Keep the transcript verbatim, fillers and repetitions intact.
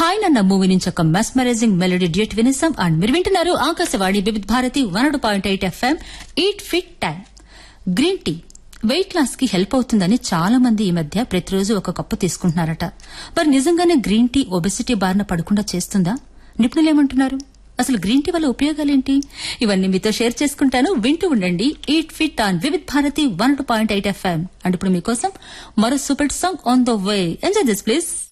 Hi నన్న movie నుంచి ఒక మెస్మరైజింగ్ మెలోడీ డ్యూట్ వినేసాం. అండ్ మీరు వింటున్నారు ఆకాశవాణి వివిధ Bharati one point eight FM. Eat fit time. Green tea weight loss కి హెల్ప్ అవుతుందని చాలా మంది ఈ మధ్య ప్రతిరోజు ఒక కప్పు తీసుకుంటున్నారట. మరి నిజంగానే గ్రీన్ టీ ఒబెసిటీ బారిన పడకుండా చేస్తుందా? నిపుణులేమంటున్నారు? అసలు గ్రీన్ టీ వల్ల ఉపయోగాలేంటి? ఇవన్నీ మీతో షేర్ చేసుకుంటాను. వింటూ ఉండండి ఈట్ ఫిట్ ఆన్ వివిధ Bharati one point eight FM. And ఇప్పుడు మీకోసం మరో super song on the way. Enjoy this please.